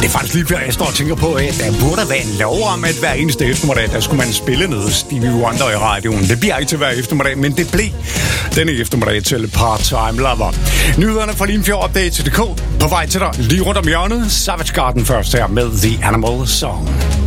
Det er faktisk lige før, jeg står og tænker på, at der burde være en lov om, at hver eneste eftermiddag, der skulle man spille noget Stevie Wonder i radioen. Det bliver ikke til hver eftermiddag, men det blev denne eftermiddag til Part-Time Lover. Nyhederne fra Limfjord Update.dk på vej til dig lige rundt om hjørnet. Savage Garden først her med The Animal Song.